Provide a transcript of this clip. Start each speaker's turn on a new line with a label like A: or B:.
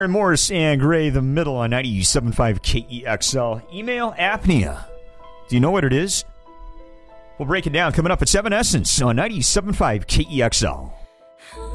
A: Morris and Gray, the middle on 97.5 KEXL. Email apnea. Do you know what it is? We'll break it down coming up at 7 Essence on 97.5 KEXL.